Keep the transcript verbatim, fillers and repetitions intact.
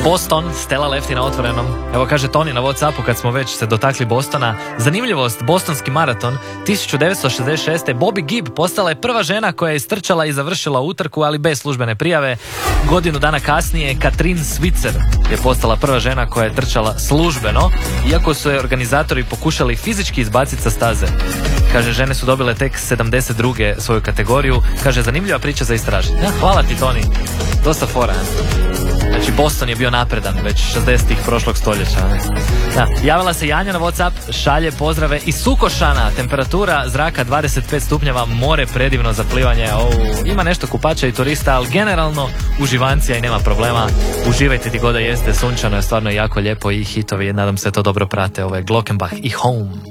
Boston, Stella lefti na otvorenom. Evo kaže Toni na Whatsappu kad smo već se dotakli Bostona. Zanimljivost, bostonski maraton tisuću devetsto šezdeset šeste. Bobby Gibb postala je prva žena koja je istrčala i završila utrku, ali bez službene prijave. Godinu dana kasnije Katrin Switzer je postala prva žena koja je trčala službeno, iako su je organizatori pokušali fizički izbaciti sa staze. Kaže, žene su dobile tek sedamdeset druge svoju kategoriju. Kaže, zanimljiva priča za istražiti. Ja, hvala ti, Toni. Dosta fora. Znači, Boston je bio napredan već šezdesetih prošlog stoljeća. Ne? Da. Javila se Janja na Whatsapp, šalje pozdrave iz Sukošana. Temperatura zraka dvadeset pet stupnjeva, more predivno za plivanje. Oh, ima nešto kupača i turista, ali generalno uživancija i nema problema. Uživajte ti god da jeste, sunčano je stvarno jako lijepo i hitovi, nadam se to dobro prate. Ovo je Glockenbach i Home.